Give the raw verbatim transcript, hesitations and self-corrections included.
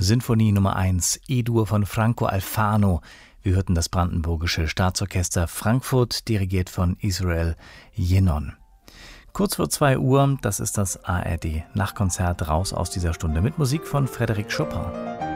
Sinfonie Nummer eins, E-Dur von Franco Alfano. Wir hörten das Brandenburgische Staatsorchester Frankfurt, dirigiert von Israel Yenon. Kurz vor zwei Uhr, das ist das A R D-Nachtkonzert, raus aus dieser Stunde mit Musik von Frédéric Chopin.